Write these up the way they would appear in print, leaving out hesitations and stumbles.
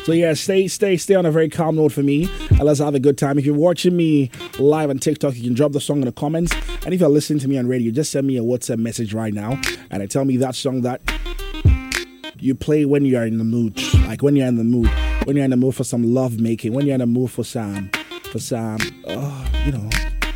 So yeah, stay on a very calm note for me, and let's have a good time. If you're watching me live on TikTok, you can drop the song in the comments, and if you're listening to me on radio, just send me a WhatsApp message right now, and tell me that song that you play when you are in the mood, like when you're in the mood for some love making, when you're in the mood for some, you know.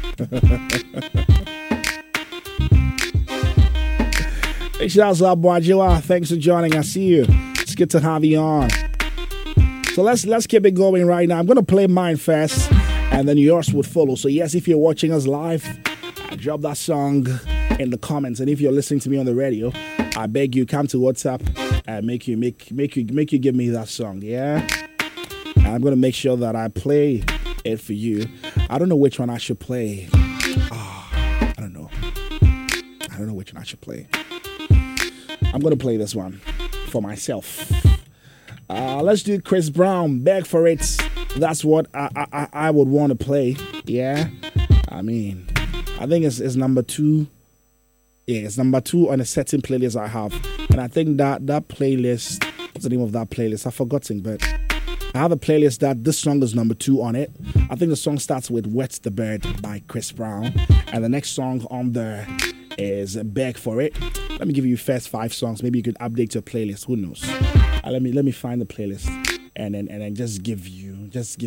Hey, shout out to boy Joa. Thanks for joining. I see you. It's good to have you on. So let's keep it going right now. I'm gonna play mine first, and then yours would follow. So yes, if you're watching us live, drop that song in the comments, and if you're listening to me on the radio, I beg you come to WhatsApp and make you give me that song. Yeah, and I'm gonna make sure that I play it for you. I don't know which one I should play. I don't know which one I should play. I'm gonna play this one for myself. Let's do Chris Brown, Beg for It. That's what I would want to play. Yeah, I mean, I think it's number 2. Yeah, it's number 2 on a certain playlist I have, and I think that playlist, what's the name of that playlist? I've forgotten, but I have a playlist that this song is number 2 on it. I think the song starts with "Wet the Bed" by Chris Brown, and the next song on there is "Beg for It." Let me give you first 5 songs. Maybe you could update your playlist. Who knows? Let me find the playlist and then just give you.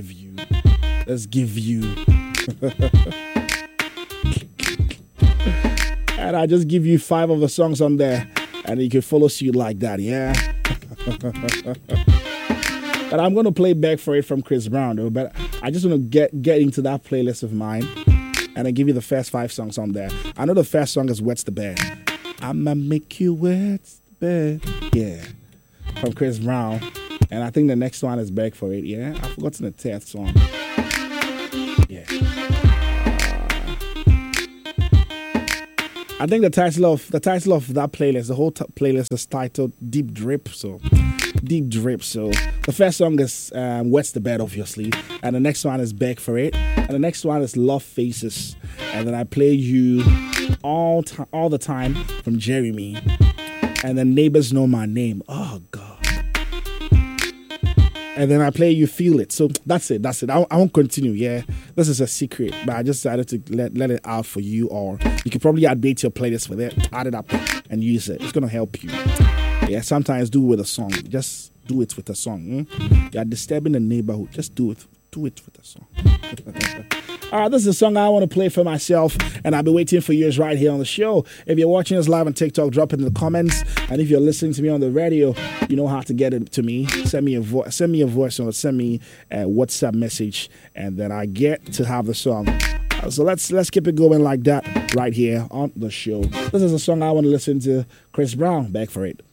And I just give you 5 of the songs on there, and you can follow suit like that, yeah. But I'm gonna play "Beg for It" from Chris Brown though. But I just want to get into that playlist of mine, and I give you the first 5 songs on there. I know the first song is "Wet the Bed." I'ma make you wet the bed, yeah, from Chris Brown, and I think the next one is "Beg for It." Yeah, I've forgotten the 10th song. Yeah. I think the title of that playlist, the whole playlist is titled Deep Drip. So the first song is "Wet the Bed," obviously, and the next one is "Beg for It," and the next one is "Love Faces," and then I play you all the time from Jeremy, and then "Neighbors Know My Name." Oh God. And then I play you "Feel It." So that's it. I won't continue. Yeah, this is a secret, but I just decided to let it out for you, or you could probably update your playlist with it, add it up, and use it. It's gonna help you. Yeah, sometimes do it with a song. Just do it with a song. You're disturbing the neighborhood. Just do it with a song. All right, this is a song I want to play for myself, and I'll be waiting for yours right here on the show. If you're watching us live on TikTok, drop it in the comments, and if you're listening to me on the radio, you know how to get it to me. Send me a voice, or send me a WhatsApp message, and then I get to have the song. So let's keep it going like that right here on the show. This is a song I want to listen to. Chris Brown, "Beg for It."